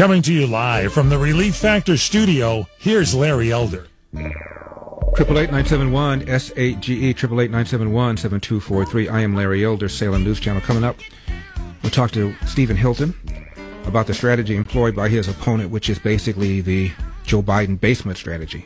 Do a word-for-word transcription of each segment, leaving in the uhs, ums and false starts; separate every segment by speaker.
Speaker 1: Coming to you live from the Relief Factor studio, here's Larry Elder.
Speaker 2: Triple eight nine seven one S eight G E triple eight nine seven one seven two four three. I am Larry Elder, Salem News Channel. Coming up, we'll talk to Stephen Hilton about the strategy employed by his opponent, which is basically the Joe Biden basement strategy.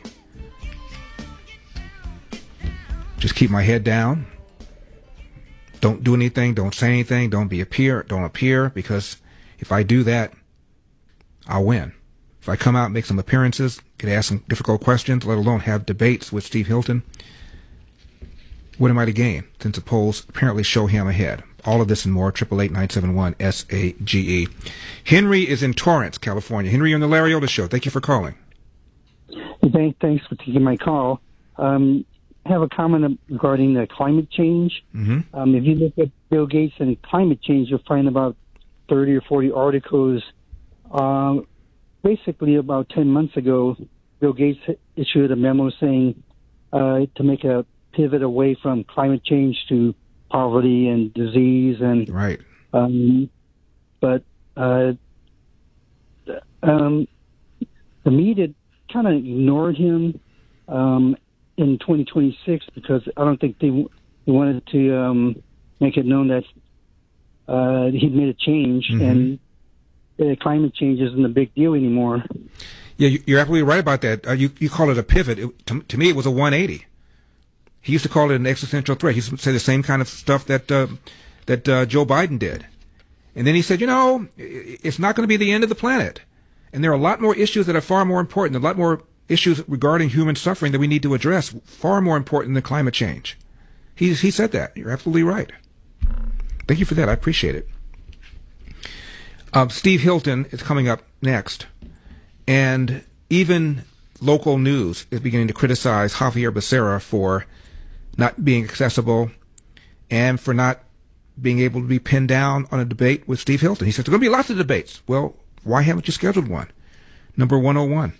Speaker 2: Just keep my head down. Don't do anything. Don't say anything. Don't be appear. Don't appear, because if I do that, I'll win. If I come out and make some appearances, get asked some difficult questions, let alone have debates with Steve Hilton, what am I to gain, since the polls apparently show him ahead? All of this and more, triple eight nine seven one S A G E. Henry is in Torrance, California. Henry, you're on the Larry Elder Show. Thank you for calling.
Speaker 3: Hey, thanks for taking my call. Um, I have a comment regarding the climate change.
Speaker 2: Mm-hmm.
Speaker 3: Um, if you look at Bill Gates and climate change, you'll find about thirty or forty articles. Uh, basically, about ten months ago, Bill Gates issued a memo saying uh, to make a pivot away from climate change to poverty and disease. And
Speaker 2: right.
Speaker 3: Um, but uh, um, the media kind of ignored him um, in twenty twenty-six because I don't think they, they wanted to um, make it known that uh, he'd made a change,
Speaker 2: mm-hmm.
Speaker 3: and uh, climate change isn't a big deal anymore.
Speaker 2: Yeah, you're absolutely right about that. Uh, you you call it a pivot. It, to, to me, it was a one eighty. He used to call it an existential threat. He used to say the same kind of stuff that uh, that uh, Joe Biden did. And then he said, you know, it's not going to be the end of the planet. And there are a lot more issues that are far more important, a lot more issues regarding human suffering that we need to address, far more important than climate change. He, he said that. You're absolutely right. Thank you for that. I appreciate it. Uh, Steve Hilton is coming up next. And even local news is beginning to criticize Xavier Becerra for not being accessible and for not being able to be pinned down on a debate with Steve Hilton. He says, there are going to be lots of debates. Well, why haven't you scheduled one? Number one oh one.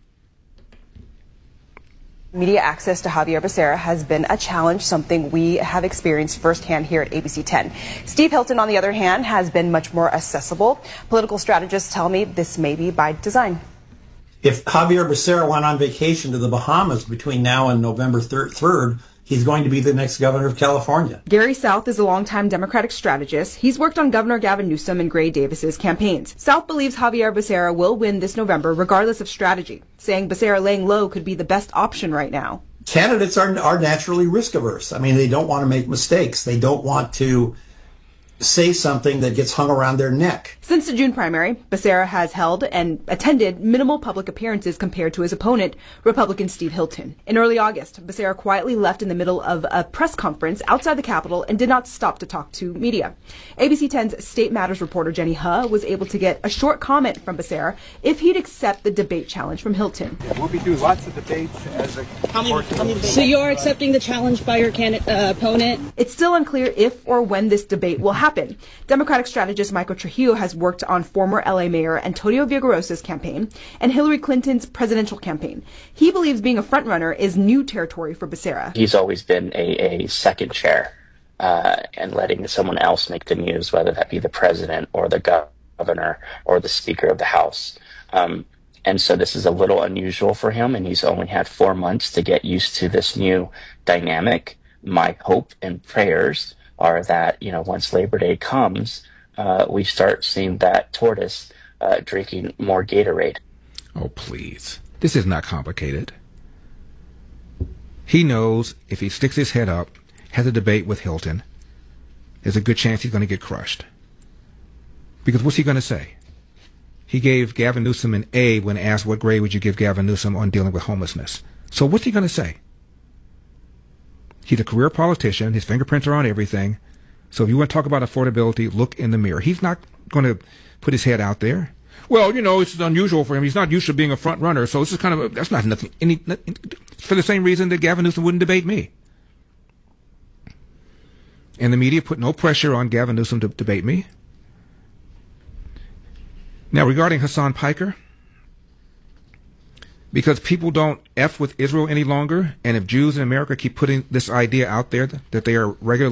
Speaker 4: Media access to Xavier Becerra has been a challenge, something we have experienced firsthand here at A B C ten. Steve Hilton, on the other hand, has been much more accessible. Political strategists tell me this may be by design.
Speaker 5: If Xavier Becerra went on vacation to the Bahamas between now and November third, he's going to be the next governor of California.
Speaker 4: Gary South is a longtime Democratic strategist. He's worked on Governor Gavin Newsom and Gray Davis's campaigns. South believes Xavier Becerra will win this November regardless of strategy, saying Becerra laying low could be the best option right now.
Speaker 5: Candidates are, are naturally risk averse. I mean, they don't want to make mistakes. They don't want to say something that gets hung around their neck.
Speaker 4: Since the June primary, Becerra has held and attended minimal public appearances compared to his opponent, Republican Steve Hilton. In early August, Becerra quietly left in the middle of a press conference outside the Capitol and did not stop to talk to media. A B C ten's State Matters reporter Jenny Huh was able to get a short comment from Becerra if he'd accept the debate challenge from Hilton.
Speaker 6: We'll be doing lots of debates as a
Speaker 7: how many, how many So you're accepting the challenge by your can- uh, opponent?
Speaker 4: It's still unclear if or when this debate will happen. Democratic strategist Michael Trujillo has worked on former L A Mayor Antonio Villarosa's campaign and Hillary Clinton's presidential campaign. He believes being a frontrunner is new territory for Becerra.
Speaker 8: He's always been a, a second chair uh, and letting someone else make the news, whether that be the president or the governor or the Speaker of the House. Um, and so this is a little unusual for him, and he's only had four months to get used to this new dynamic. My hope and prayers are that, you know, once Labor Day comes, uh, we start seeing that tortoise uh, drinking more Gatorade.
Speaker 2: Oh, please. This is not complicated. He knows if he sticks his head up, has a debate with Hilton, there's a good chance he's going to get crushed. Because what's he going to say? He gave Gavin Newsom an A when asked what grade would you give Gavin Newsom on dealing with homelessness. So what's he going to say? He's a career politician. His fingerprints are on everything. So if you want to talk about affordability, look in the mirror. He's not going to put his head out there. Well, you know, it's unusual for him. He's not used to being a front runner. So this is kind of a, that's not nothing. Any, for the same reason that Gavin Newsom wouldn't debate me. And the media put no pressure on Gavin Newsom to debate me. Now, regarding Hasan Piker, because people don't F with Israel any longer, and if Jews in America keep putting this idea out there that they are regular